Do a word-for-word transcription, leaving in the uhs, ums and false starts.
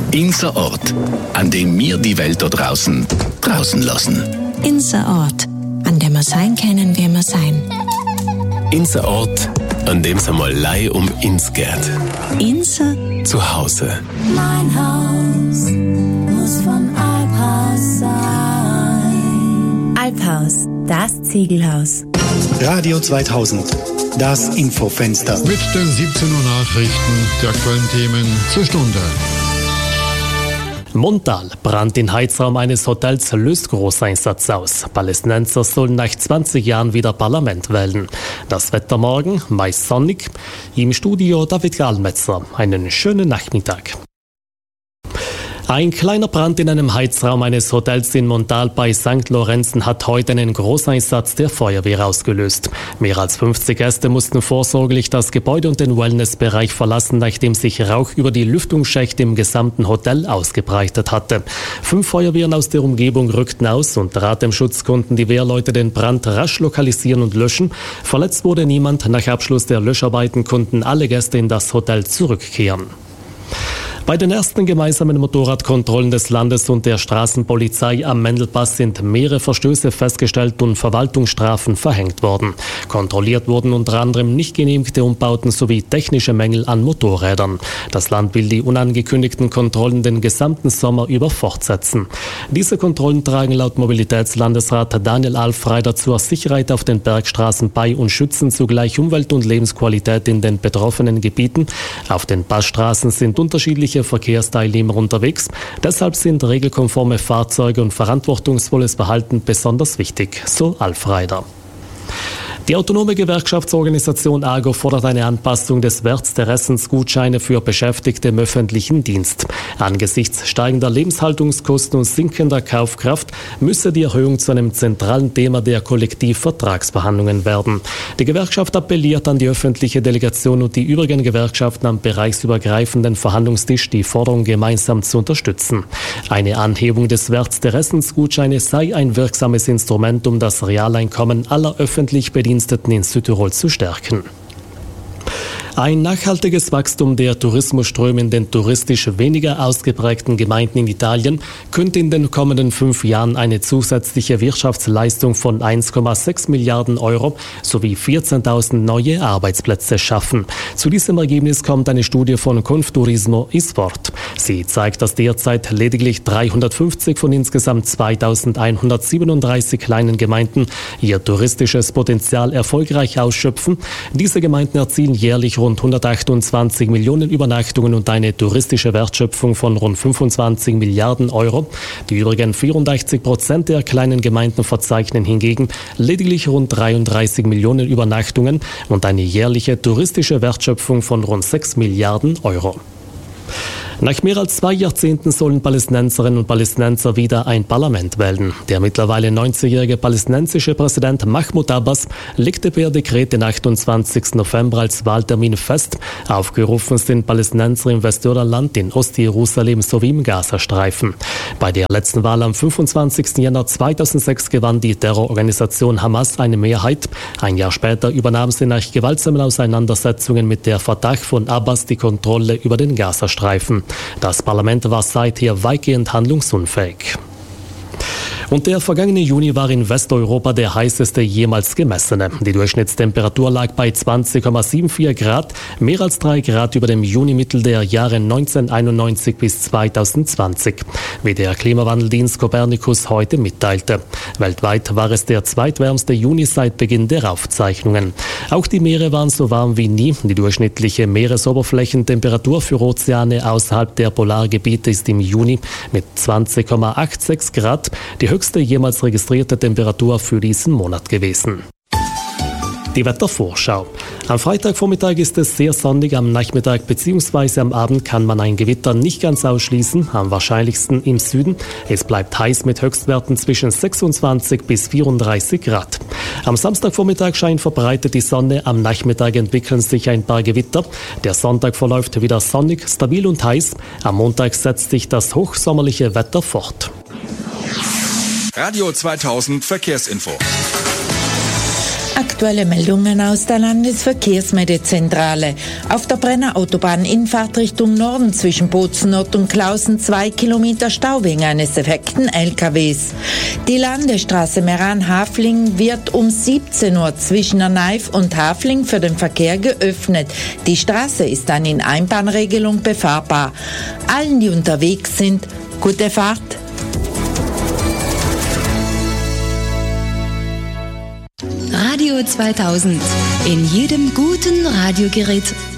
Inser Ort, an dem wir die Welt da draußen draußen lassen. Inser Ort, an dem wir sein können, wie wir sein. Inser Ort, an dem es einmal Leih um ins geht. Inser zu Hause. Mein Haus muss vom Alphaus sein. Alphaus, das Ziegelhaus. Radio zweitausend, das Infofenster. Mit den siebzehn Uhr Nachrichten, die aktuellen Themen zur Stunde. Montal, Brand in Heizraum eines Hotels löst Großeinsatz aus. Palästinenser sollen nach zwanzig Jahren wieder Parlament wählen. Das Wetter morgen, meist sonnig. Im Studio David Gallmetzer. Einen schönen Nachmittag. Ein kleiner Brand in einem Heizraum eines Hotels in Montal bei Sankt Lorenzen hat heute einen Großeinsatz der Feuerwehr ausgelöst. Mehr als fünfzig Gäste mussten vorsorglich das Gebäude und den Wellnessbereich verlassen, nachdem sich Rauch über die Lüftungsschächte im gesamten Hotel ausgebreitet hatte. Fünf Feuerwehren aus der Umgebung rückten aus und nach Atemschutz konnten die Wehrleute den Brand rasch lokalisieren und löschen. Verletzt wurde niemand. Nach Abschluss der Löscharbeiten konnten alle Gäste in das Hotel zurückkehren. Bei den ersten gemeinsamen Motorradkontrollen des Landes und der Straßenpolizei am Mendelpass sind mehrere Verstöße festgestellt und Verwaltungsstrafen verhängt worden. Kontrolliert wurden unter anderem nicht genehmigte Umbauten sowie technische Mängel an Motorrädern. Das Land will die unangekündigten Kontrollen den gesamten Sommer über fortsetzen. Diese Kontrollen tragen laut Mobilitätslandesrat Daniel Alfreider zur Sicherheit auf den Bergstraßen bei und schützen zugleich Umwelt und Lebensqualität in den betroffenen Gebieten. Auf den Passstraßen sind unterschiedliche Verkehrsteilnehmer unterwegs. Deshalb sind regelkonforme Fahrzeuge und verantwortungsvolles Verhalten besonders wichtig, so Alfreider. Die autonome Gewerkschaftsorganisation AGO fordert eine Anpassung des Werts der Essensgutscheine für Beschäftigte im öffentlichen Dienst. Angesichts steigender Lebenshaltungskosten und sinkender Kaufkraft müsse die Erhöhung zu einem zentralen Thema der Kollektivvertragsverhandlungen werden. Die Gewerkschaft appelliert an die öffentliche Delegation und die übrigen Gewerkschaften am bereichsübergreifenden Verhandlungstisch, die Forderung gemeinsam zu unterstützen. Eine Anhebung des Werts der Essensgutscheine sei ein wirksames Instrument, um das Realeinkommen aller öffentlich Bediensteten in Südtirol zu stärken. Ein nachhaltiges Wachstum der Tourismusströme in den touristisch weniger ausgeprägten Gemeinden in Italien könnte in den kommenden fünf Jahren eine zusätzliche Wirtschaftsleistung von eins Komma sechs Milliarden Euro sowie vierzehntausend neue Arbeitsplätze schaffen. Zu diesem Ergebnis kommt eine Studie von Confturismo Isport. Sie zeigt, dass derzeit lediglich dreihundertfünfzig von insgesamt zweitausendeinhundertsiebenunddreißig kleinen Gemeinden ihr touristisches Potenzial erfolgreich ausschöpfen. Diese Gemeinden erzielen jährlich rund hundertachtundzwanzig Millionen Übernachtungen und eine touristische Wertschöpfung von rund fünfundzwanzig Milliarden Euro. Die übrigen vierundachtzig Prozent der kleinen Gemeinden verzeichnen hingegen lediglich rund dreiunddreißig Millionen Übernachtungen und eine jährliche touristische Wertschöpfung von rund sechs Milliarden Euro. Nach mehr als zwei Jahrzehnten sollen Palästinenserinnen und Palästinenser wieder ein Parlament wählen. Der mittlerweile neunzigjährige palästinensische Präsident Mahmoud Abbas legte per Dekret den achtundzwanzigsten November als Wahltermin fest. Aufgerufen sind Palästinenser im Westjordanland, in Ostjerusalem sowie im Gazastreifen. Bei der letzten Wahl am fünfundzwanzigsten Januar zweitausendsechs gewann die Terrororganisation Hamas eine Mehrheit. Ein Jahr später übernahm sie nach gewaltsamen Auseinandersetzungen mit der Fatah von Abbas die Kontrolle über den Gazastreifen. Das Parlament war seither weitgehend handlungsunfähig. Und der vergangene Juni war in Westeuropa der heißeste jemals gemessene. Die Durchschnittstemperatur lag bei zwanzig Komma vierundsiebzig Grad, mehr als drei Grad über dem Junimittel der Jahre neunzehnhunderteinundneunzig bis zweitausendzwanzig, wie der Klimawandeldienst Copernicus heute mitteilte. Weltweit war es der zweitwärmste Juni seit Beginn der Aufzeichnungen. Auch die Meere waren so warm wie nie. Die durchschnittliche Meeresoberflächentemperatur für Ozeane außerhalb der Polargebiete ist im Juni mit zwanzig Komma sechsundachtzig Grad die höchste jemals registrierte Temperatur für diesen Monat gewesen. Die Wettervorschau. Am Freitagvormittag ist es sehr sonnig, am Nachmittag bzw. am Abend kann man ein Gewitter nicht ganz ausschließen, am wahrscheinlichsten im Süden. Es bleibt heiß mit Höchstwerten zwischen sechsundzwanzig bis vierunddreißig Grad. Am Samstagvormittag scheint verbreitet die Sonne, am Nachmittag entwickeln sich ein paar Gewitter. Der Sonntag verläuft wieder sonnig, stabil und heiß. Am Montag setzt sich das hochsommerliche Wetter fort. Radio zweitausend Verkehrsinfo. Aktuelle Meldungen aus der Landesverkehrsmeldezentrale. Auf der Brenner Autobahn Infahrt Richtung Norden zwischen Bozen-Nord und Klausen zwei Kilometer Stau wegen eines defekten L K Ws. Die Landesstraße Meran-Hafling wird um siebzehn Uhr zwischen Erneif und Hafling für den Verkehr geöffnet. Die Straße ist dann in Einbahnregelung befahrbar. Allen, die unterwegs sind, gute Fahrt. Radio zweitausend. In jedem guten Radiogerät